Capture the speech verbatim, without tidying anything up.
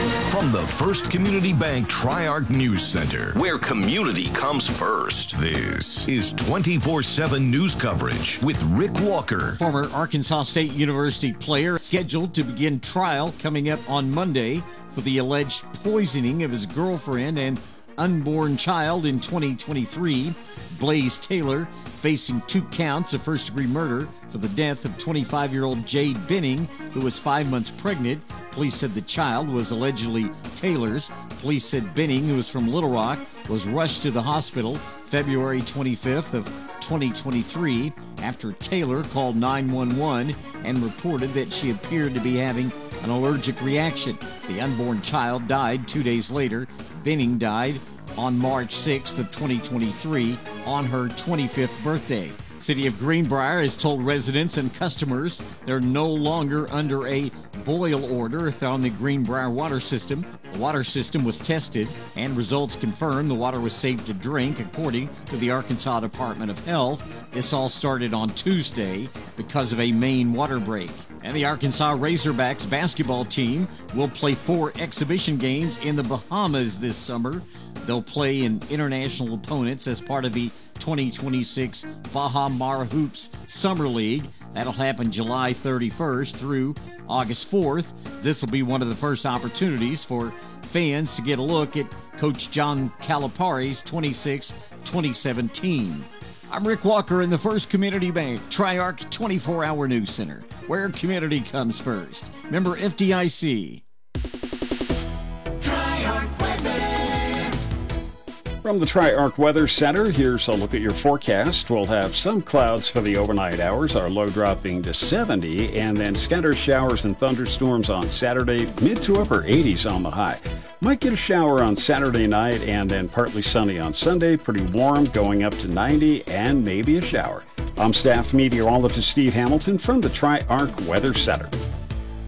From the First Community Bank Tri-Arc News Center, where community comes first, this is twenty-four seven news coverage with Rick Walker. Former Arkansas State University player scheduled to begin trial coming up on Monday for the alleged poisoning of his girlfriend and unborn child in twenty twenty-three. Blaze Taylor facing two counts of first-degree murder for the death of twenty-five-year-old Jade Benning, who was five months pregnant. Police said the child was allegedly Taylor's. Police said Benning, who was from Little Rock, was rushed to the hospital February twenty-fifth of twenty twenty-three after Taylor called nine one one and reported that she appeared to be having an allergic reaction. The unborn child died two days later. Benning died on March sixth of twenty twenty-three on her twenty-fifth birthday. City of Greenbrier has told residents and customers they're no longer under a boil order on the Greenbrier water system. The water system was tested and results confirmed the water was safe to drink, according to the Arkansas Department of Health. This all started on Tuesday because of a main water break. And the Arkansas Razorbacks basketball team will play four exhibition games in the Bahamas this summer. They'll play in international opponents as part of the twenty twenty-six Baha Mar Hoops Summer League. That'll happen July thirty-first through August fourth. This will be one of the first opportunities for fans to get a look at Coach John Calipari's twenty-six twenty seventeen. I'm Rick Walker in the First Community Bank Tri-Arc twenty-four hour News Center, where community comes first. Member F D I C. From the Tri-Arc Weather Center, here's a look at your forecast. We'll have some clouds for the overnight hours, our low dropping to seventy, and then scattered showers and thunderstorms on Saturday, mid to upper eighties on the high. Might get a shower on Saturday night, and then partly sunny on Sunday, pretty warm, going up to ninety, and maybe a shower. I'm staff meteorologist Steve Hamilton from the Tri-Arc Weather Center.